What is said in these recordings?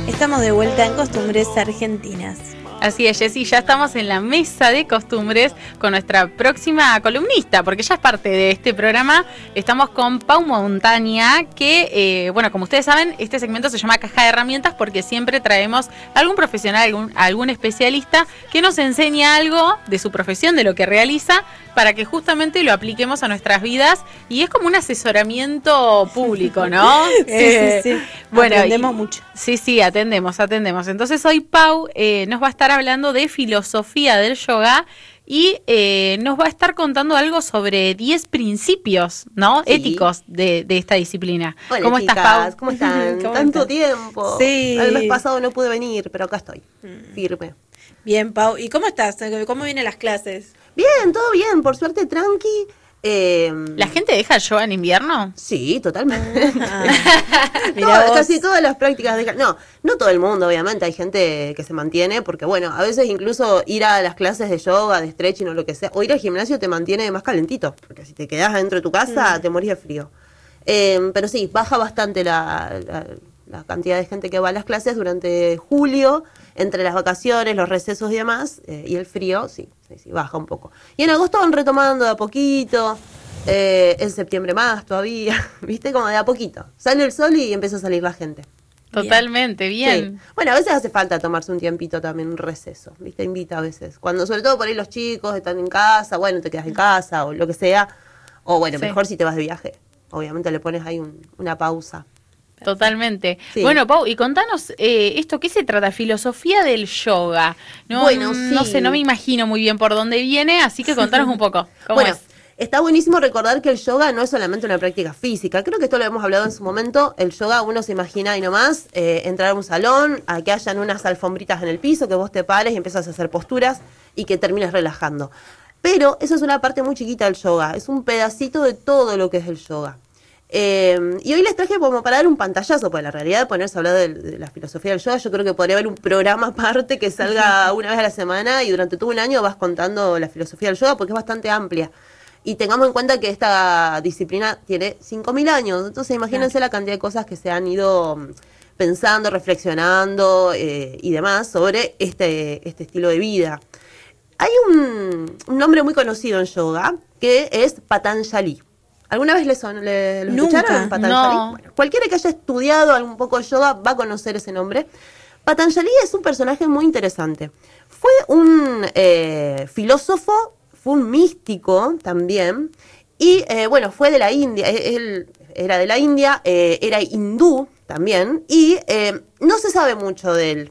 Estamos de vuelta en Costumbres Argentinas. Así es, Jessy, ya estamos en la mesa de costumbres con nuestra próxima columnista, porque ya es parte de este programa. Estamos con Pau Montaña, que, bueno, como ustedes saben, este segmento se llama Caja de Herramientas porque siempre traemos a algún profesional, algún especialista que nos enseña algo de su profesión, de lo que realiza, para que justamente lo apliquemos a nuestras vidas. Y es como un asesoramiento público, ¿no? Sí. Bueno, aprendemos mucho. Sí, atendemos. Entonces hoy Pau nos va a estar hablando de filosofía del yoga y nos va a estar contando algo sobre 10 principios, ¿no? Sí. Éticos de esta disciplina. Hola, ¿Cómo chicas, estás, Pau? ¿Cómo están? ¿Cómo Tanto estás? tiempo. Sí. El mes pasado no pude venir, pero acá estoy, firme. Bien, Pau. ¿Y cómo estás? ¿Cómo vienen las clases? Bien, todo bien, por suerte tranqui. ¿La gente deja el yoga en invierno? Sí, totalmente. Mirá vos. Casi todas las prácticas dejan. No todo el mundo, obviamente. Hay gente que se mantiene, porque bueno, a veces incluso ir a las clases de yoga, de stretching o lo que sea, o ir al gimnasio te mantiene más calentito, porque si te quedás dentro de tu casa te morís de frío. Pero sí, baja bastante la cantidad de gente que va a las clases durante julio, entre las vacaciones, los recesos y demás, y el frío, sí, baja un poco. Y en agosto van retomando de a poquito, en septiembre más todavía, ¿viste? Como de a poquito. Sale el sol y empieza a salir la gente. Totalmente, bien. Sí. Bueno, a veces hace falta tomarse un tiempito también, un receso, ¿viste? Invita a veces. Cuando sobre todo por ahí los chicos están en casa, bueno, te quedas en casa o lo que sea. O bueno, Sí. mejor si te vas de viaje. Obviamente le pones ahí una pausa. Totalmente. Sí. Bueno, Pau, y contanos esto, ¿qué se trata? Filosofía del yoga. Bueno, no sí. sé, no me imagino muy bien por dónde viene, así que contanos un poco. ¿Cómo Bueno, es? está buenísimo recordar que el yoga no es solamente una práctica física. Creo que esto lo hemos hablado en su momento. El yoga uno se imagina ahí nomás, entrar a un salón, a que hayan unas alfombritas en el piso, que vos te pares y empiezas a hacer posturas y que termines relajando. Pero eso es una parte muy chiquita del yoga. Es un pedacito de todo lo que es el yoga. Y hoy les traje como para dar un pantallazo, porque la realidad de ponerse a hablar de la filosofía del yoga, yo creo que podría haber un programa aparte que salga una vez a la semana y durante todo un año vas contando la filosofía del yoga porque es bastante amplia. Y tengamos en cuenta que esta disciplina tiene 5.000 años, entonces imagínense la cantidad de cosas que se han ido pensando, reflexionando y demás sobre este estilo de vida. Hay un nombre muy conocido en yoga que es Patanjali. ¿Alguna vez lo Nunca, escucharon? Patanjali. no. Bueno, cualquiera que haya estudiado un poco yoga va a conocer ese nombre. Patanjali es un personaje muy interesante. Fue un filósofo, fue un místico también, y bueno, fue de la India, él era de la India, era hindú también, y no se sabe mucho de él.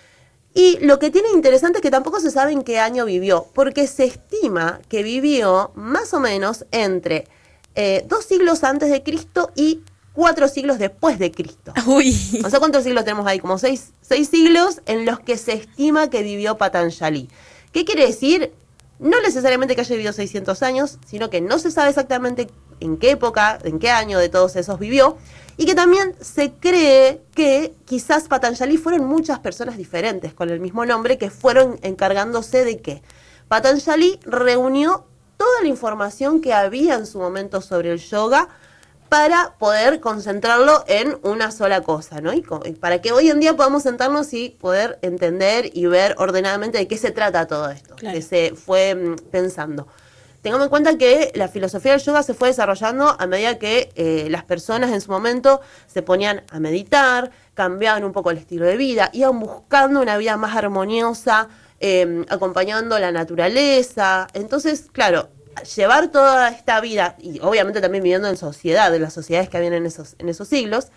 Y lo que tiene interesante es que tampoco se sabe en qué año vivió, porque se estima que vivió más o menos entre 2 siglos antes de Cristo y 4 siglos después de Cristo. Uy. O sea, ¿cuántos siglos tenemos ahí? Como 6 siglos en los que se estima que vivió Patanjali. ¿Qué quiere decir? No necesariamente que haya vivido 600 años, sino que no se sabe exactamente en qué época, en qué año de todos esos vivió, y que también se cree que quizás Patanjali fueron muchas personas diferentes con el mismo nombre que fueron encargándose de que Patanjali reunió toda la información que había en su momento sobre el yoga para poder concentrarlo en una sola cosa, ¿no? Y para que hoy en día podamos sentarnos y poder entender y ver ordenadamente de qué se trata todo esto, Claro. que se fue pensando. Tengamos en cuenta que la filosofía del yoga se fue desarrollando a medida que las personas en su momento se ponían a meditar, cambiaban un poco el estilo de vida, iban buscando una vida más armoniosa, acompañando la naturaleza. Entonces, claro, llevar toda esta vida, y obviamente también viviendo en sociedad, en las sociedades que habían en esos siglos,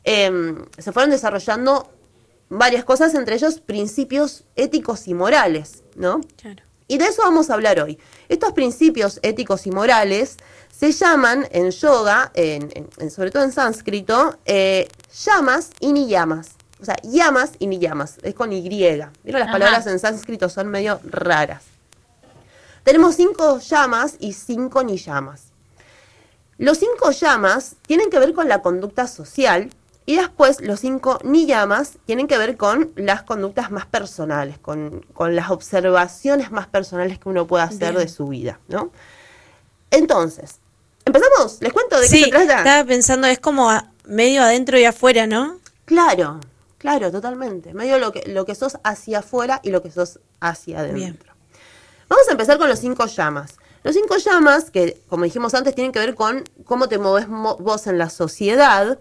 se fueron desarrollando varias cosas, entre ellos principios éticos y morales, ¿no? Claro. Y de eso vamos a hablar hoy. Estos principios éticos y morales se llaman en yoga, sobre todo en sánscrito, yamas y niyamas. O sea, yamas y niyamas, es con Y. ¿Vieron? Las Ajá. palabras en sánscrito son medio raras. Tenemos 5 yamas y 5 niyamas. Los 5 yamas tienen que ver con la conducta social y después los 5 niyamas tienen que ver con las conductas más personales, con las observaciones más personales que uno puede hacer Bien. de su vida, ¿no? Entonces, ¿empezamos? ¿Les cuento de qué Sí, se trata? estaba pensando, es como medio adentro y afuera, ¿no? Claro, Claro, totalmente. Medio lo que sos hacia afuera y lo que sos hacia adentro. Bien. Vamos a empezar con los 5 llamas. Los 5 llamas, que como dijimos antes, tienen que ver con cómo te moves vos en la sociedad.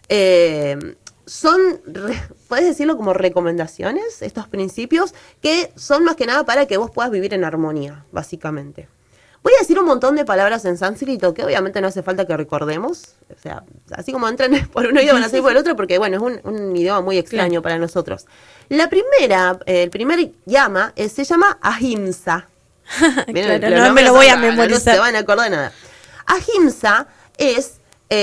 Puedes decirlo como recomendaciones, estos principios, que son más que nada para que vos puedas vivir en armonía, básicamente. Voy a decir un montón de palabras en sánscrito que obviamente no hace falta que recordemos. O sea, así como entran por un oído van a salir por el otro, porque bueno, es un idioma muy extraño para nosotros. El primer llama se llama ahimsa. Claro, no me lo voy a memorizar. No se van a acordar de nada. Ahimsa es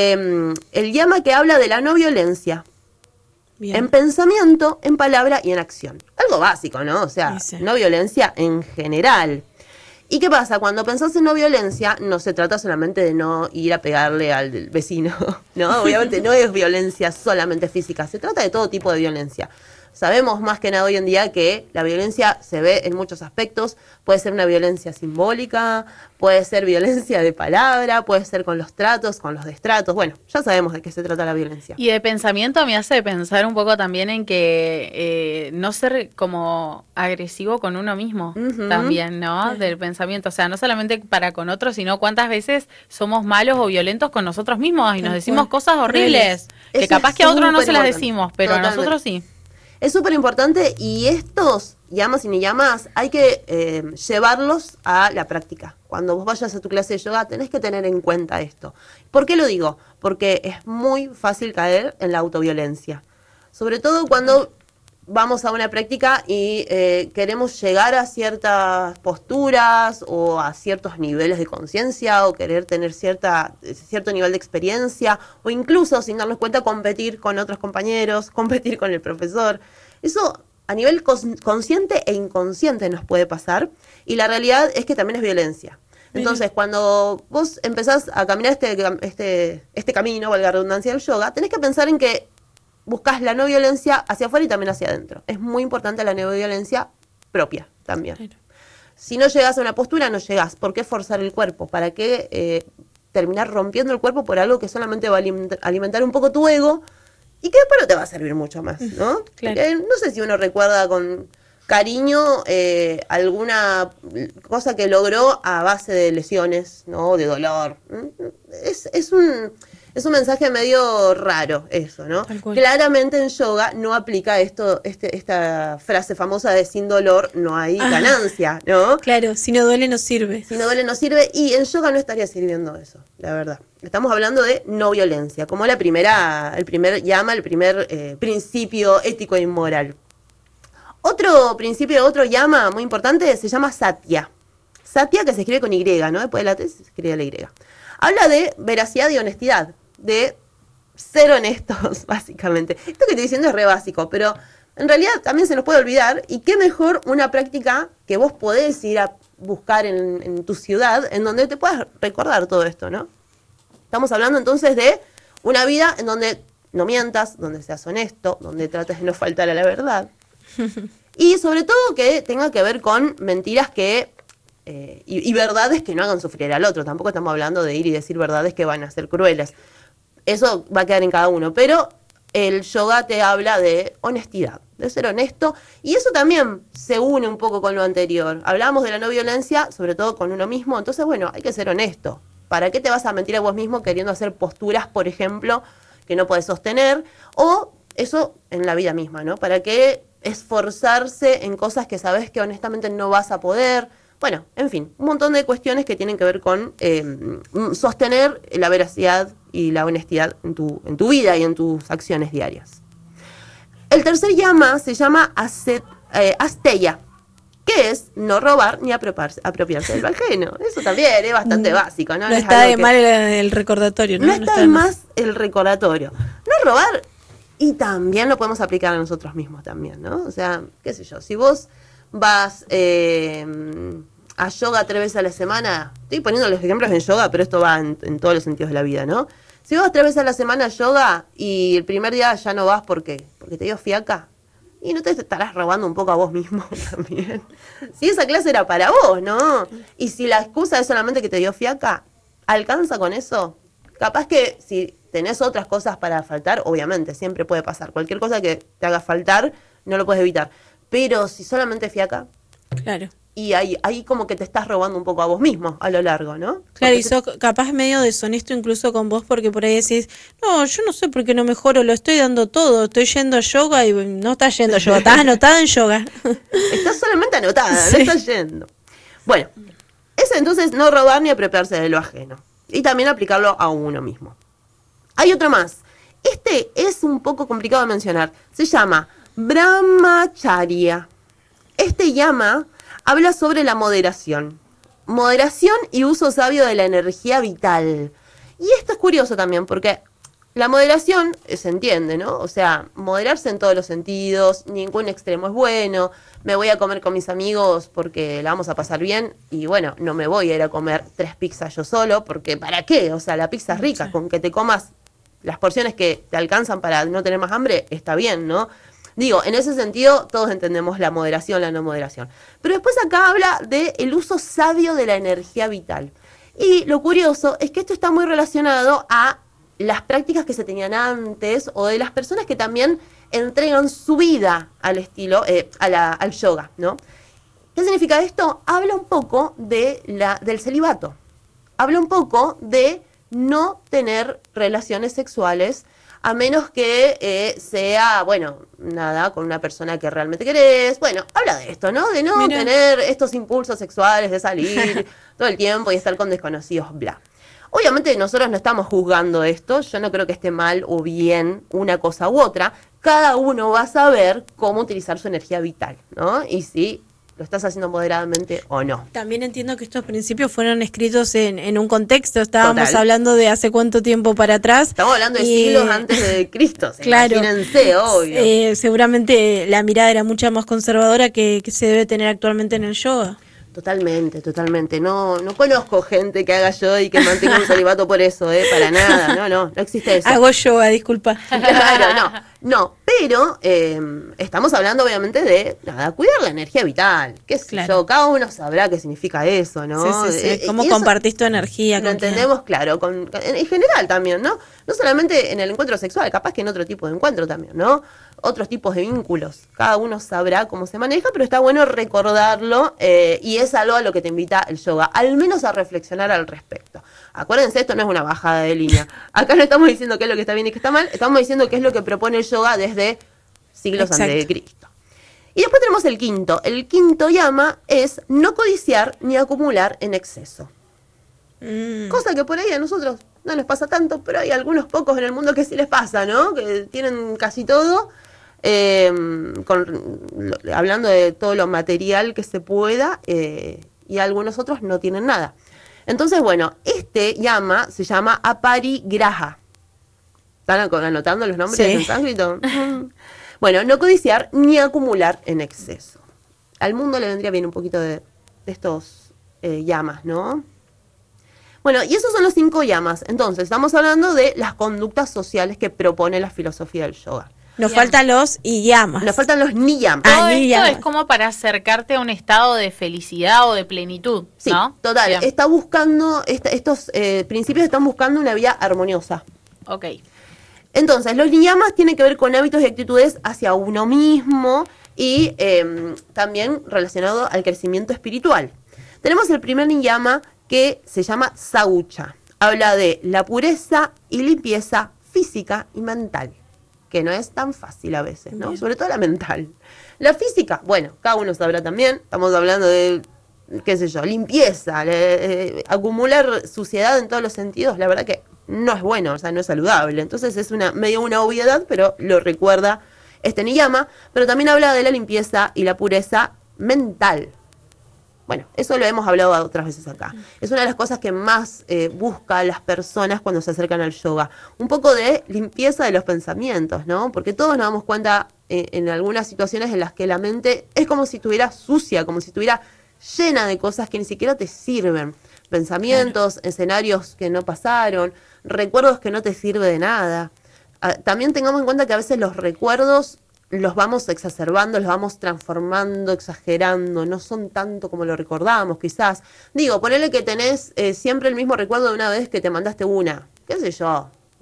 el llama que habla de la no violencia. Bien. En pensamiento, en palabra y en acción. Algo básico, ¿no? O sea, sí. No violencia en general. ¿Y qué pasa? Cuando pensás en no violencia, no se trata solamente de no ir a pegarle al vecino, ¿no? Obviamente no es violencia solamente física, se trata de todo tipo de violencia. Sabemos más que nada hoy en día que la violencia se ve en muchos aspectos. Puede ser una violencia simbólica, puede ser violencia de palabra, puede ser con los tratos, con los destratos. Bueno, ya sabemos de qué se trata la violencia. Y de pensamiento me hace pensar un poco también en que no ser como agresivo con uno mismo también, ¿no? Del pensamiento. O sea, no solamente para con otros, sino cuántas veces somos malos o violentos con nosotros mismos y nos decimos cosas horribles. Que capaz que a otros no se las decimos, pero a nosotros sí. Es súper importante y estos llamas y ni llamas hay que llevarlos a la práctica. Cuando vos vayas a tu clase de yoga tenés que tener en cuenta esto. ¿Por qué lo digo? Porque es muy fácil caer en la autoviolencia. Sobre todo cuando vamos a una práctica y queremos llegar a ciertas posturas o a ciertos niveles de conciencia o querer tener cierto nivel de experiencia o incluso, sin darnos cuenta, competir con otros compañeros, competir con el profesor. Eso a nivel consciente e inconsciente nos puede pasar y la realidad es que también es violencia. Entonces, cuando vos empezás a caminar este camino, valga la redundancia, del yoga, tenés que pensar en que buscas la no violencia hacia afuera y también hacia adentro. Es muy importante la no violencia propia también. Claro. Si no llegas a una postura, no llegas. ¿Por qué forzar el cuerpo? ¿Para qué terminar rompiendo el cuerpo por algo que solamente va a alimentar un poco tu ego y que después no te va a servir mucho más, ¿no? Claro. No sé si uno recuerda con cariño alguna cosa que logró a base de lesiones, ¿no? De dolor. Es un mensaje medio raro eso, ¿no? Claramente en yoga no aplica esta frase famosa de sin dolor no hay ganancia, ¿no? Claro, si no duele no sirve. Si no duele no sirve y en yoga no estaría sirviendo eso, la verdad. Estamos hablando de no violencia, como el primer principio ético e inmoral. Otro llama muy importante se llama Satya. Satya que se escribe con Y, ¿no? Después de la T se escribe la Y. Habla de veracidad y honestidad, de ser honestos, básicamente. Esto que estoy diciendo es re básico, pero en realidad también se nos puede olvidar, y qué mejor una práctica que vos podés ir a buscar en tu ciudad, en donde te puedas recordar todo esto, ¿no? Estamos hablando entonces de una vida en donde no mientas, donde seas honesto, donde trates de no faltar a la verdad. Y sobre todo que tenga que ver con mentiras que y verdades que no hagan sufrir al otro. Tampoco estamos hablando de ir y decir verdades que van a ser crueles. Eso va a quedar en cada uno. Pero el yoga te habla de honestidad, de ser honesto. Y eso también se une un poco con lo anterior. Hablamos de la no violencia, sobre todo con uno mismo. Entonces, bueno, hay que ser honesto. ¿Para qué te vas a mentir a vos mismo queriendo hacer posturas, por ejemplo, que no podés sostener? O eso en la vida misma, ¿no? ¿Para qué esforzarse en cosas que sabés que honestamente no vas a poder? Bueno, en fin, un montón de cuestiones que tienen que ver con sostener la veracidad y la honestidad en tu vida y en tus acciones diarias. El tercer llama se llama asteya, que es no robar ni apropiarse del ajeno. Eso también es bastante básico, ¿no? No está de mal el recordatorio, ¿no? No está de más el recordatorio. No robar, y también lo podemos aplicar a nosotros mismos también, ¿no? O sea, qué sé yo, si vos vas a yoga 3 veces a la semana, estoy poniendo los ejemplos en yoga, pero esto va en todos los sentidos de la vida, ¿no? Si vos vas 3 veces a la semana a yoga y el primer día ya no vas porque te dio fiaca, y no te estarás robando un poco a vos mismo también. Si esa clase era para vos, ¿no? Y si la excusa es solamente que te dio fiaca, ¿alcanza con eso? Capaz que si tenés otras cosas para faltar, obviamente, siempre puede pasar. Cualquier cosa que te haga faltar, no lo puedes evitar. Pero si solamente fiaca... Claro. Y ahí como que te estás robando un poco a vos mismo a lo largo, ¿no? Claro, y sos capaz medio deshonesto incluso con vos, porque por ahí decís, no, yo no sé por qué no mejoro, lo estoy dando todo, estoy yendo a yoga y no estás yendo a yoga, estás anotada en yoga. Estás solamente anotada, Sí. no estás yendo. Bueno, eso entonces no robar ni apropiarse de lo ajeno. Y también aplicarlo a uno mismo. Hay otro más. Este es un poco complicado de mencionar. Se llama Brahmacharya. Este yama habla sobre la moderación. Moderación y uso sabio de la energía vital. Y esto es curioso también porque la moderación se entiende, ¿no? O sea, moderarse en todos los sentidos, ningún extremo es bueno. Me voy a comer con mis amigos porque la vamos a pasar bien y bueno, no me voy a ir a comer 3 pizzas yo solo porque ¿para qué? O sea, la pizza es rica, con que te comas las porciones que te alcanzan para no tener más hambre, está bien, ¿no? Digo, en ese sentido, todos entendemos la moderación, la no moderación. Pero después acá habla del uso sabio de la energía vital. Y lo curioso es que esto está muy relacionado a las prácticas que se tenían antes o de las personas que también entregan su vida al estilo, al yoga, ¿no? ¿Qué significa esto? Habla un poco del celibato. Habla un poco de no tener relaciones sexuales a menos que sea, bueno, nada, con una persona que realmente querés. Bueno, habla de esto, ¿no? De no tener estos impulsos sexuales, de salir todo el tiempo y estar con desconocidos, bla. Obviamente nosotros no estamos juzgando esto, yo no creo que esté mal o bien una cosa u otra. Cada uno va a saber cómo utilizar su energía vital, ¿no? Y si lo estás haciendo moderadamente o no. También entiendo que estos principios fueron escritos en un contexto, estábamos Total. hablando de hace cuánto tiempo para atrás. Estamos hablando de siglos antes de Cristo, Claro. Imagínense, obvio. Seguramente la mirada era mucha más conservadora que se debe tener actualmente en el yoga. Totalmente, totalmente. No conozco gente que haga yoga y que mantenga un celibato por eso, para nada. No existe eso. Hago yoga, disculpa. Claro, no. Pero estamos hablando obviamente de, nada, cuidar la energía vital. ¿Qué sé yo? Cada uno sabrá qué significa eso, ¿no? Sí. Cómo y eso compartís tu energía. lo entendemos, claro, en general también, ¿no? No solamente en el encuentro sexual, capaz que en otro tipo de encuentro también, ¿no? Otros tipos de vínculos. Cada uno sabrá cómo se maneja, pero está bueno recordarlo y es algo a lo que te invita el yoga, al menos a reflexionar al respecto. Acuérdense, esto no es una bajada de línea. Acá no estamos diciendo qué es lo que está bien y qué está mal, estamos diciendo qué es lo que propone el yoga desde siglos antes de Cristo. Y después tenemos el quinto. El quinto yama es no codiciar ni acumular en exceso. Cosa que por ahí a nosotros no nos pasa tanto, pero hay algunos pocos en el mundo que sí les pasa, ¿no? Que tienen casi todo, hablando de todo lo material que se pueda, y algunos otros no tienen nada. Entonces, bueno, este yama se llama aparigraha. ¿Están anotando los nombres en sánscrito? Bueno, no codiciar ni acumular en exceso. Al mundo le vendría bien un poquito de estos yamas, ¿no? Bueno, y esos son los 5 yamas. Entonces, estamos hablando de las conductas sociales que propone la filosofía del yoga. Nos faltan los yamas. Nos faltan los niyamas. Todo esto niyamas. es como para acercarte a un estado de felicidad o de plenitud, Sí, ¿no? total. Bien. Está buscando, estos principios están buscando una vida armoniosa. Ok. Entonces, los niyamas tienen que ver con hábitos y actitudes hacia uno mismo y también relacionado al crecimiento espiritual. Tenemos el primer niyama que se llama Saucha. Habla de la pureza y limpieza física y mental, que no es tan fácil a veces, ¿no? Sobre todo la mental. La física, bueno, cada uno sabrá también, estamos hablando de, qué sé yo, limpieza, acumular suciedad en todos los sentidos, la verdad que no es bueno, o sea, no es saludable. Entonces es medio una obviedad, pero lo recuerda este niyama, pero también habla de la limpieza y la pureza mental. Bueno, eso lo hemos hablado otras veces acá. Es una de las cosas que más busca las personas cuando se acercan al yoga. Un poco de limpieza de los pensamientos, ¿no? Porque todos nos damos cuenta en algunas situaciones en las que la mente es como si estuviera sucia, como si estuviera llena de cosas que ni siquiera te sirven. Pensamientos, escenarios que no pasaron, recuerdos que no te sirven de nada. También tengamos en cuenta que a veces los recuerdos los vamos exacerbando, los vamos transformando, exagerando, no son tanto como lo recordamos quizás. Digo, ponele que tenés siempre el mismo recuerdo de una vez que te mandaste qué sé yo,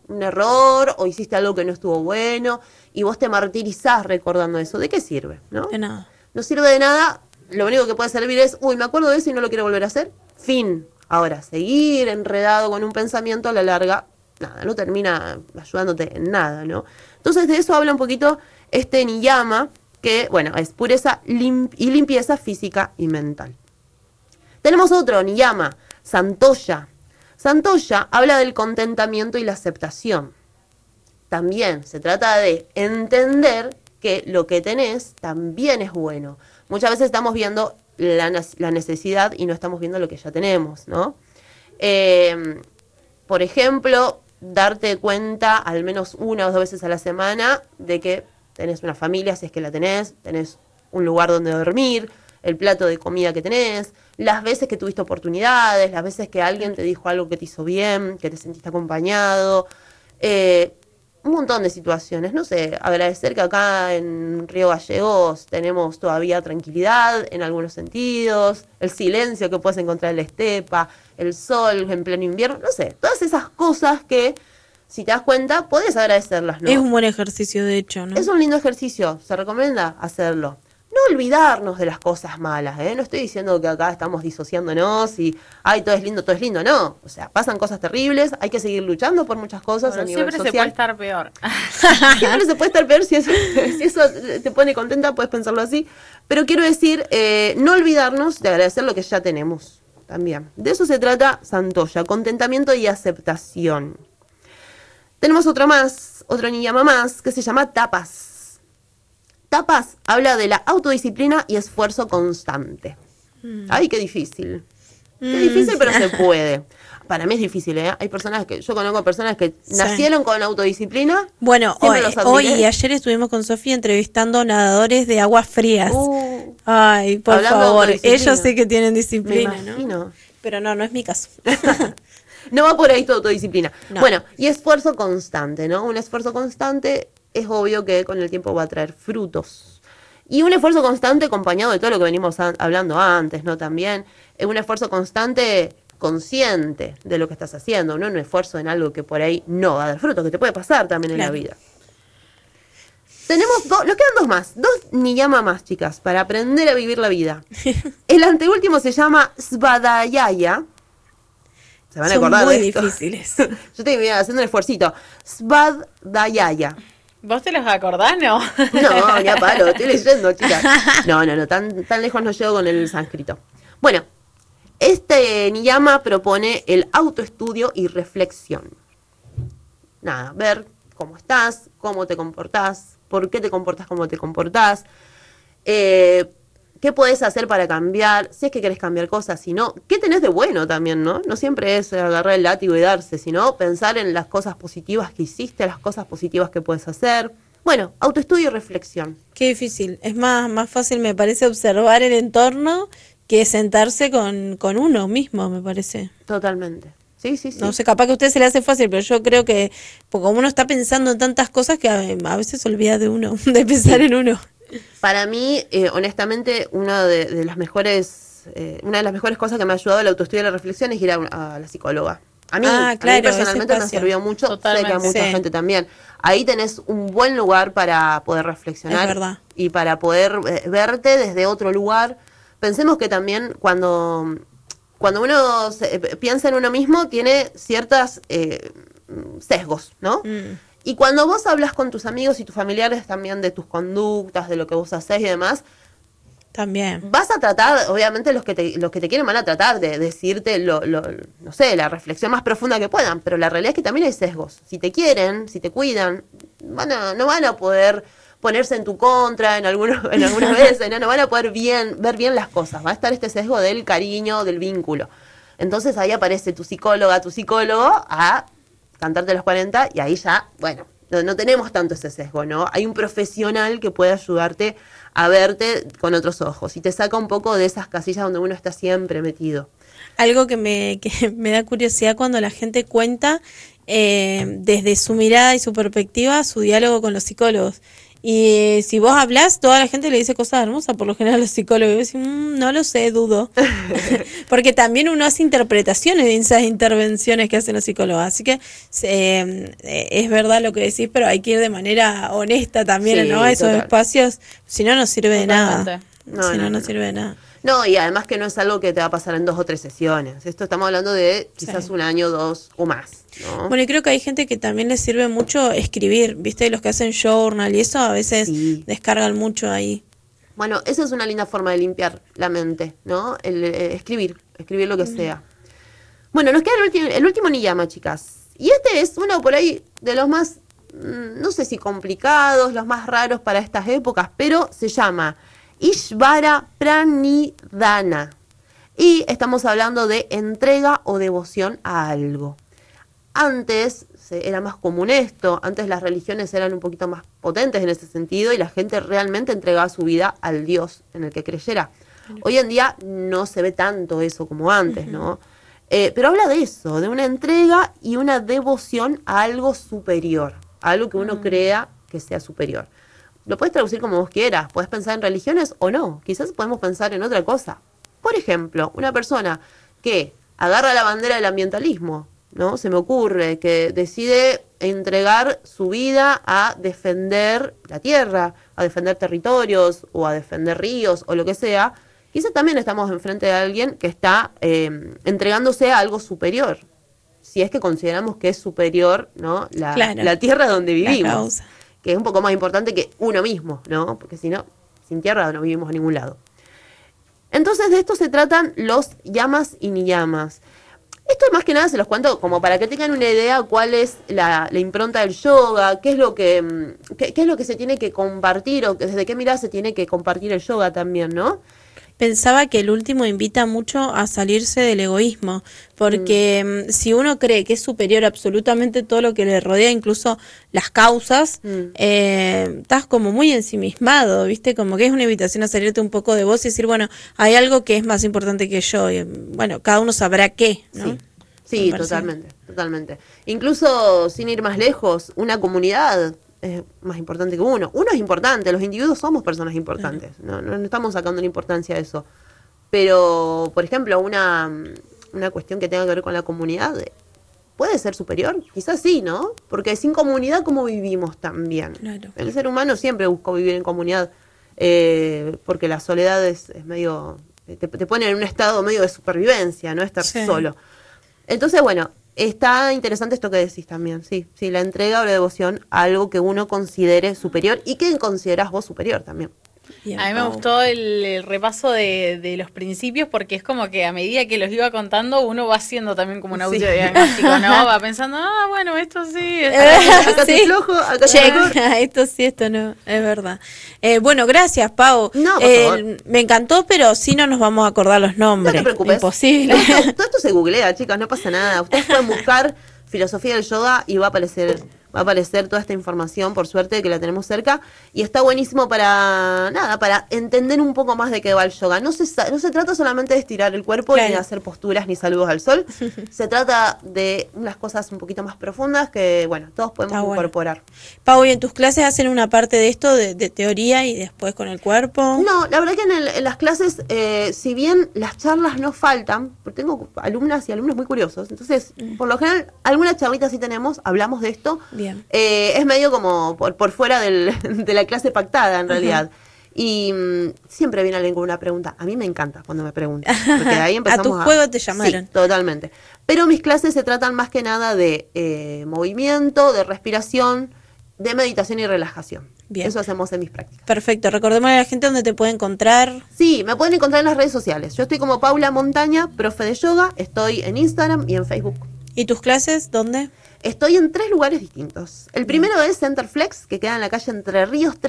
un error o hiciste algo que no estuvo bueno y vos te martirizás recordando eso. ¿De qué sirve? ¿No? De nada. No sirve de nada. Lo único que puede servir es, me acuerdo de eso y no lo quiero volver a hacer. Fin. Ahora, seguir enredado con un pensamiento a la larga, nada, no termina ayudándote en nada, ¿no? Entonces de eso habla un poquito este niyama, que, bueno, es pureza y limpieza física y mental. Tenemos otro niyama, santoya. Santoya habla del contentamiento y la aceptación. También se trata de entender que lo que tenés también es bueno. Muchas veces estamos viendo la necesidad y no estamos viendo lo que ya tenemos, ¿no? Por ejemplo, darte cuenta al menos 1 o 2 veces a la semana de que tenés una familia, si es que la tenés un lugar donde dormir, el plato de comida que tenés, las veces que tuviste oportunidades, las veces que alguien te dijo algo que te hizo bien, que te sentiste acompañado, un montón de situaciones. No sé, agradecer que acá en Río Gallegos tenemos todavía tranquilidad en algunos sentidos, el silencio que puedes encontrar en la estepa, el sol en pleno invierno, no sé, todas esas cosas que, si te das cuenta, podés agradecerlas, ¿no? Es un buen ejercicio, de hecho, ¿no? Es un lindo ejercicio, se recomienda hacerlo. No olvidarnos de las cosas malas, ¿eh? No estoy diciendo que acá estamos disociándonos y, todo es lindo, no. O sea, pasan cosas terribles, hay que seguir luchando por muchas cosas a nivel social. Siempre se puede estar peor. Siempre se puede estar peor, si eso te pone contenta, puedes pensarlo así. Pero quiero decir, no olvidarnos de agradecer lo que ya tenemos también. De eso se trata Santoya, contentamiento y aceptación. Tenemos otro niyama más, que se llama tapas. Tapas habla de la autodisciplina y esfuerzo constante. Ay, qué difícil. Qué difícil, pero se puede. Para mí es difícil, ¿eh? Yo conozco personas que nacieron con autodisciplina. Bueno, hoy y ayer estuvimos con Sofía entrevistando nadadores de aguas frías. Ay, por favor, ellos sé que tienen disciplina, me imagino, ¿no? Pero no es mi caso. No va por ahí tu autodisciplina. No. Bueno, y esfuerzo constante, ¿no? Un esfuerzo constante es obvio que con el tiempo va a traer frutos. Y un esfuerzo constante acompañado de todo lo que venimos hablando antes, ¿no? También un esfuerzo constante consciente de lo que estás haciendo, no un esfuerzo en algo que por ahí no va a dar frutos, que te puede pasar también en la vida. Tenemos nos quedan 2 niyama más, chicas, para aprender a vivir la vida. El anteúltimo se llama Svadhyaya. Se van a acordar muy de esto. Difíciles. Yo estoy haciendo un esfuercito. Svadhyaya. ¿Vos te los acordás, no? No, ya palo, estoy leyendo, chicas. No, tan lejos no llego con el sánscrito. Bueno, este niyama propone el autoestudio y reflexión. Nada, ver cómo estás, cómo te comportás, por qué te comportás como te comportás, qué podés hacer para cambiar, si es que querés cambiar cosas, si no, qué tenés de bueno también, ¿no? No siempre es agarrar el látigo y darse, sino pensar en las cosas positivas que hiciste, las cosas positivas que puedes hacer. Bueno, autoestudio y reflexión. Qué difícil. Es más fácil, me parece, observar el entorno que sentarse con uno mismo, me parece. Totalmente. Sí. No sé, capaz que a usted se le hace fácil, pero yo creo que, porque como uno está pensando en tantas cosas que a veces se olvida de uno, de pensar en uno. Para mí, honestamente, una de las mejores cosas que me ha ayudado el autoestudio y la reflexión es ir a la psicóloga. A mí personalmente me ha servido mucho, totalmente, sé que a mucha gente también. Ahí tenés un buen lugar para poder reflexionar y para poder verte desde otro lugar. Pensemos que también cuando uno piensa en uno mismo tiene ciertas sesgos, ¿no? Y cuando vos hablas con tus amigos y tus familiares también de tus conductas, de lo que vos hacés y demás, también vas a tratar, obviamente los que te quieren van a tratar de decirte no sé, la reflexión más profunda que puedan, pero la realidad es que también hay sesgos. Si te quieren, si te cuidan, no van a poder ponerse en tu contra en algunas veces, no van a poder ver bien las cosas. Va a estar este sesgo del cariño, del vínculo. Entonces ahí aparece tu psicólogo a cantarte los 40 y ahí ya, bueno, no tenemos tanto ese sesgo, ¿no? Hay un profesional que puede ayudarte a verte con otros ojos y te saca un poco de esas casillas donde uno está siempre metido. Algo que me da curiosidad cuando la gente cuenta desde su mirada y su perspectiva su diálogo con los psicólogos. Y si vos hablás, toda la gente le dice cosas hermosas, por lo general los psicólogos. Y vos decís, no lo sé, dudo. Porque también uno hace interpretaciones de esas intervenciones que hacen los psicólogos. Así que es verdad lo que decís, pero hay que ir de manera honesta también, Sí, ¿no? A esos total. espacios, si no, no sirve de nada. Totalmente. No sirve de nada. No, y además que no es algo que te va a pasar en 2 o 3 sesiones. Esto estamos hablando de quizás Sí. 1 año, 2 o más, ¿no? Bueno, y creo que hay gente que también les sirve mucho escribir, ¿viste? Los que hacen journal y eso a veces Sí. descargan mucho ahí. Bueno, esa es una linda forma de limpiar la mente, ¿no? El escribir lo que sea. Bueno, nos queda el último niyama, chicas. Y este es uno por ahí de los más, no sé si complicados, los más raros para estas épocas, pero se llama Ishvara Pranidhana. Y estamos hablando de entrega o devoción a algo. Antes era más común esto, antes las religiones eran un poquito más potentes en ese sentido y la gente realmente entregaba su vida al Dios en el que creyera. Hoy en día no se ve tanto eso como antes, ¿no? Pero habla de eso, de una entrega y una devoción a algo superior, a algo que uno crea que sea superior. Lo puedes traducir como vos quieras, puedes pensar en religiones o no, quizás podemos pensar en otra cosa. Por ejemplo, una persona que agarra la bandera del ambientalismo, ¿no? Se me ocurre que decide entregar su vida a defender la tierra, a defender territorios o a defender ríos o lo que sea. Quizás también estamos enfrente de alguien que está entregándose a algo superior, si es que consideramos que es superior, ¿no? Claro. La tierra donde La vivimos, causa. que es un poco más importante que uno mismo, ¿no? Porque si no, sin tierra no vivimos a ningún lado. Entonces de esto se tratan los yamas y niyamas. Esto más que nada se los cuento como para que tengan una idea cuál es la impronta del yoga, qué es lo que se tiene que compartir o desde qué mirada se tiene que compartir el yoga también, ¿no? Pensaba que el último invita mucho a salirse del egoísmo, porque si uno cree que es superior a absolutamente todo lo que le rodea, incluso las causas, estás como muy ensimismado, ¿viste? Como que es una invitación a salirte un poco de vos y decir, bueno, hay algo que es más importante que yo, y, bueno, cada uno sabrá qué, ¿no? Sí, Me parece. totalmente. Incluso sin ir más lejos, una comunidad es más importante que uno. Uno es importante, los individuos somos personas importantes. No estamos sacando la importancia de eso. Pero, por ejemplo, una cuestión que tenga que ver con la comunidad, ¿puede ser superior? Quizás sí, ¿no? Porque sin comunidad, ¿cómo vivimos también? Claro. El ser humano siempre buscó vivir en comunidad, porque la soledad es medio... Te pone en un estado medio de supervivencia, ¿no? Estar Sí. solo. Entonces, bueno, está interesante esto que decís también, sí, la entrega o la devoción a algo que uno considere superior y que considerás vos superior también. Bien, A mí me Pau. gustó el repaso de los principios porque es como que a medida que los iba contando uno va haciendo también como un Sí. autodiagnóstico, ¿no? Va pensando, bueno, esto sí. Acá te Sí. flojo, acá te Check. mejor. Esto sí, esto no, es verdad. Bueno, gracias, Pau. No, por favor. Me encantó, pero sí no nos vamos a acordar los No nombres. te preocupes. Imposible. Todo esto se googlea, chicas, no pasa nada. Ustedes pueden buscar filosofía del yoga y va a aparecer toda esta información, por suerte que la tenemos cerca, y está buenísimo para entender un poco más de qué va el yoga. No se trata solamente de estirar el cuerpo, Claro. ni de hacer posturas ni saludos al sol. Se trata de unas cosas un poquito más profundas que, bueno, todos podemos Está bueno. incorporar. Pau, ¿y en tus clases hacen una parte de esto, de teoría y después con el cuerpo? No, la verdad que en las clases, si bien las charlas no faltan, porque tengo alumnas y alumnos muy curiosos, entonces, por lo general, alguna charlita sí tenemos, hablamos de esto. Bien. Es medio como por fuera de la clase pactada, en realidad. Y siempre viene alguien con una pregunta. A mí me encanta cuando me preguntan. Porque de ahí empezamos A tu juego te llamaron. Sí, totalmente. Pero mis clases se tratan más que nada de movimiento, de respiración, de meditación y relajación. Bien. Eso hacemos en mis prácticas. Perfecto. Recordemos a la gente dónde te puede encontrar. Sí, me pueden encontrar en las redes sociales. Yo estoy como Paula Montaña, profe de yoga. Estoy en Instagram y en Facebook. ¿Y tus clases dónde? Estoy en 3 lugares distintos. El primero es Center Flex, que queda en la calle Entre Ríos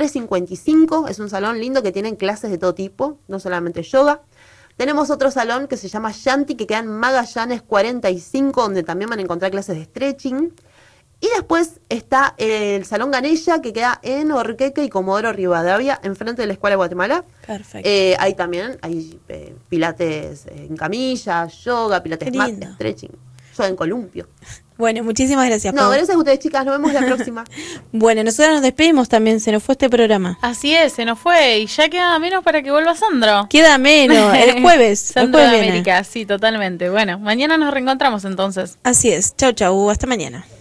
355. Es un salón lindo que tienen clases de todo tipo, no solamente yoga. Tenemos otro salón que se llama Shanti, que queda en Magallanes 45, donde también van a encontrar clases de stretching. Y después está el Salón Ganella, que queda en Orqueque y Comodoro Rivadavia, enfrente de la Escuela de Guatemala. Perfecto. Ahí también hay pilates en camilla, yoga, pilates Qué mat, lindo. stretching, yoga en columpio. Bueno, muchísimas gracias. No, gracias a ustedes, chicas. Nos vemos la próxima. Bueno, nosotros nos despedimos también. Se nos fue este programa. Así es, se nos fue. Y ya queda menos para que vuelva Sandro. Queda menos. El jueves. Sandro el de jueves viene. América, sí, totalmente. Bueno, mañana nos reencontramos entonces. Así es. Chau, chau. Hasta mañana.